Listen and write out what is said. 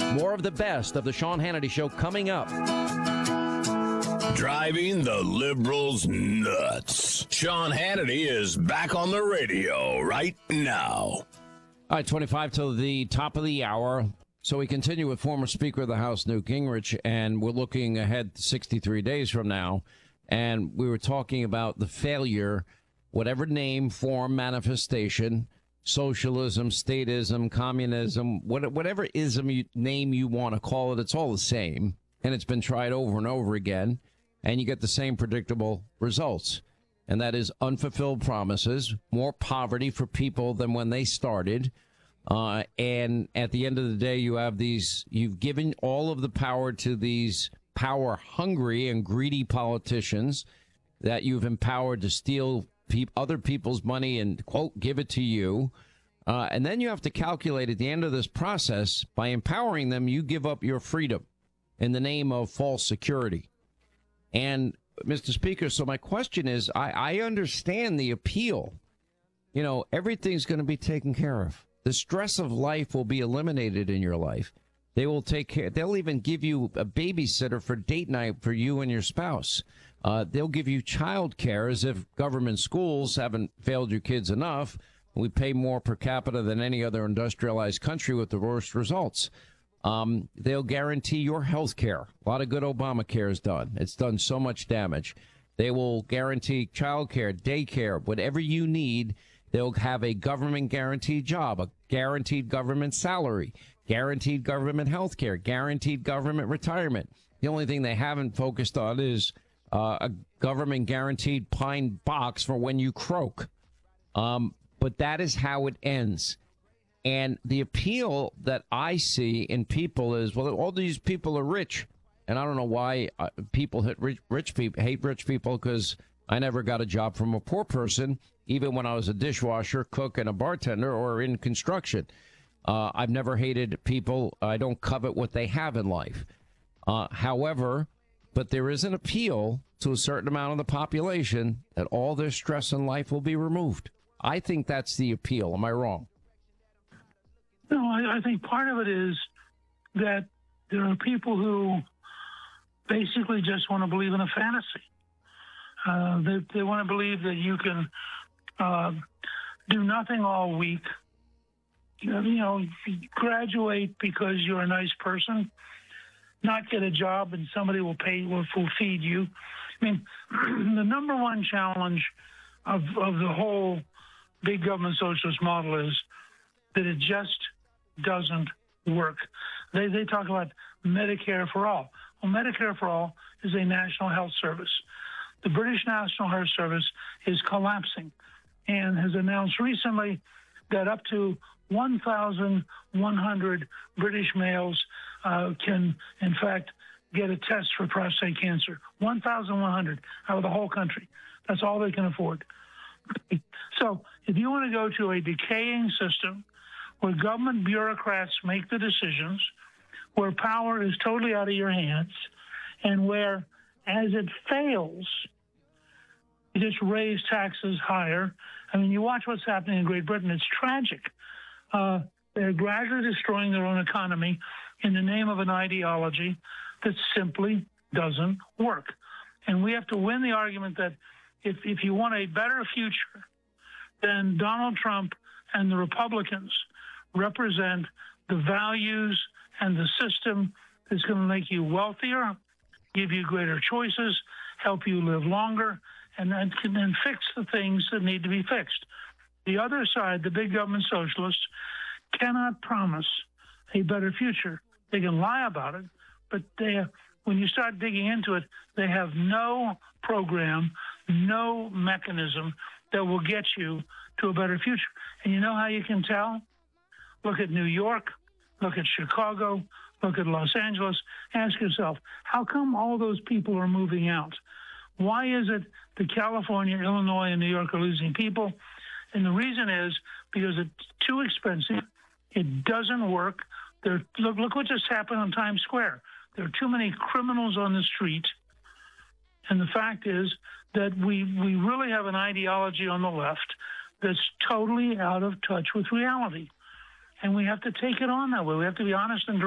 More of the best of the Sean Hannity Show coming up. Driving the liberals nuts. Sean Hannity is back on the radio right now. All right, 25 till the top of the hour. So we continue with former Speaker of the House, Newt Gingrich, and we're looking ahead 63 days from now. And we were talking about the failure, whatever name, form, manifestation, socialism, statism, communism, whatever name you want to call it, it's all the same. And it's been tried over and over again. And you get the same predictable results. And that is unfulfilled promises, more poverty for people than when they started. And at the end of the day, you've given all of the power to these power-hungry and greedy politicians that you've empowered to steal other people's money and, quote, give it to you. And then you have to calculate at the end of this process, by empowering them, you give up your freedom in the name of false security. And, Mr. Speaker, so my question is, I understand the appeal. You know, everything's going to be taken care of. The stress of life will be eliminated in your life. They will take care. They'll even give you a babysitter for date night for you and your spouse. They'll give you child care as if government schools haven't failed your kids enough. We pay more per capita than any other industrialized country with the worst results. They'll guarantee your health care. A lot of good Obamacare is done. It's done so much damage. They will guarantee child care, daycare, whatever you need. They'll have a government guaranteed job, a guaranteed government salary, guaranteed government health care, guaranteed government retirement. The only thing they haven't focused on is a government guaranteed pine box for when you croak. But that is how it ends. And the appeal that I see in people is, well, all these people are rich. And I don't know why people hate rich people, because I never got a job from a poor person, even when I was a dishwasher, cook, and a bartender, or in construction. I've never hated people. I don't covet what they have in life. However, but there is an appeal to a certain amount of the population that all their stress in life will be removed. I think that's the appeal. Am I wrong? No, I think part of it is that there are people who basically just want to believe in a fantasy. They want to believe that you can do nothing all week. Graduate because you're a nice person, not get a job, and somebody will feed you. I mean, the number one challenge of the whole big government socialist model is that it just doesn't work. They talk about Medicare for all. Well, Medicare for all is a national health service. The British National Health Service is collapsing and has announced recently that up to 1,100 British males can, in fact, get a test for prostate cancer. 1,100 out of the whole country. That's all they can afford. So if you want to go to a decaying system where government bureaucrats make the decisions, where power is totally out of your hands, and where, as it fails, you just raise taxes higher. I mean, you watch what's happening in Great Britain. It's tragic. They're gradually destroying their own economy in the name of an ideology that simply doesn't work. And we have to win the argument that if you want a better future, then Donald Trump and the Republicans represent the values and the system that's going to make you wealthier, give you greater choices, help you live longer, and then fix the things that need to be fixed. The other side, the big government socialists, cannot promise a better future. They can lie about it, but when you start digging into it, they have no program, no mechanism that will get you to a better future. And you know how you can tell? Look at New York, look at Chicago, look at Los Angeles. Ask yourself, how come all those people are moving out? Why is it that California, Illinois, and New York are losing people? And the reason is because it's too expensive. It doesn't work. Look what just happened on Times Square. There are too many criminals on the street. And the fact is that we really have an ideology on the left that's totally out of touch with reality. And we have to take it on that way. We have to be honest and